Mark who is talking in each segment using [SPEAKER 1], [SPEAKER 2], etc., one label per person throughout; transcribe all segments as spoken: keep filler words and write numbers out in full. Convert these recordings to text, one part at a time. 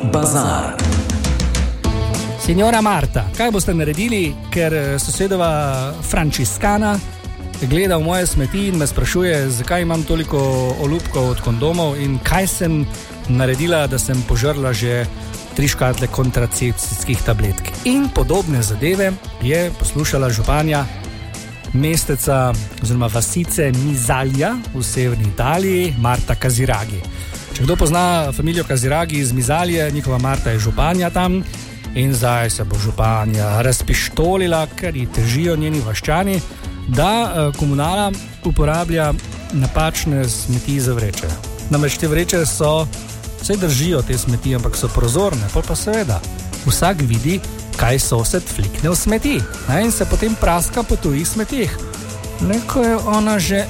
[SPEAKER 1] bazar.
[SPEAKER 2] Signora Marta, kaj boste naredili, ker sosedova Franciskana gleda v moje smeti in me sprašuje, zakaj imam toliko olupkov od kondomov in kaj sem naredila, da sem požrla že tri škatle kontracepcijskih tabletk. In podobne zadeve je poslušala županja mesteca oziroma vasice Mizalja v severni Italiji, Marta Casiraghi. Če kdo pozna familijo Casiraghi iz Mizalje, njihova Marta je županja tam in zdaj se bo županja razpištolila, ker ji težijo njeni vaščani, da komunala uporablja napačne smeti za vreče. Namreč te vreče so, vse držijo te smeti, ampak so prozorne, pol pa seveda vsak vidi, kaj sosed flikne v smeti, ne, in se potem praska po tujih smetih. Neko je ona že,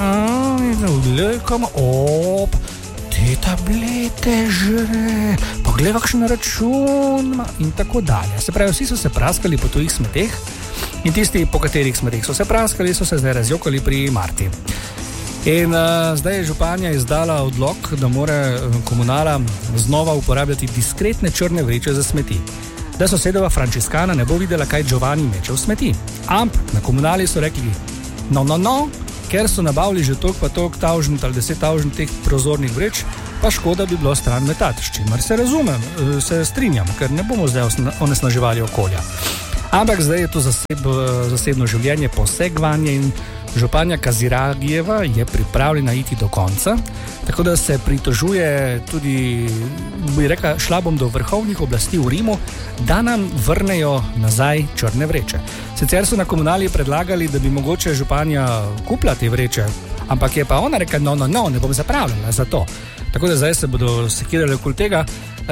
[SPEAKER 2] gledaj, op, te tablete žre, poglej, kakšen račun, in tako dalje. Se pravi, vsi so se praskali po tujih smeteh in tisti, po katerih smetih so se praskali, so se zdaj razjokali pri Marti. In uh, zdaj je županja izdala odlok, da mora komunala znova uporabljati diskretne črne vreče za smeti. Da sosedova Franciskana ne bo videla, kaj Giovanni meče v smeti. Ampak na komunali so rekli, no, no, no, ker so nabavili že toliko pa toliko tavžent ali deset tavžent teh prozornih vreč, pa škoda bi bilo stran metati, s čimer se razumem, se strinjam, ker ne bomo zdaj onesnaževali okolja. Ampak zdaj je to zaseb, zasebno življenje, posegvanje in županja Casiraghijeva je pripravljena iti do konca, tako da se pritožuje tudi, bi rekla, šla bom do vrhovnih oblasti v Rimu, da nam vrnejo nazaj črne vreče. Sicer so na komunali predlagali, da bi mogoče županja kupila te vreče, ampak je pa ona rekla, no, no, no, ne bom zapravljala za to. Tako da zdaj se bodo sekirali okoli tega.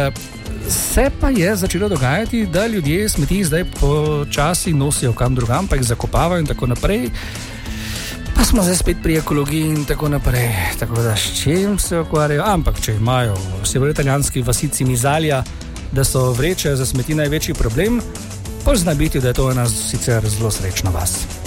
[SPEAKER 2] Se pa je začelo dogajati, da ljudje smeti zdaj počasi nosijo kam drugam, pa jih zakopavajo in tako naprej. Pa smo zdaj spet pri ekologiji in tako naprej. Tako da s čim se ukvarjajo? Ampak če imajo v severoitalijanski vasici Mizalja, da so vreče za smeti največji problem, pa zna biti, da je to ena sicer zelo srečna vas.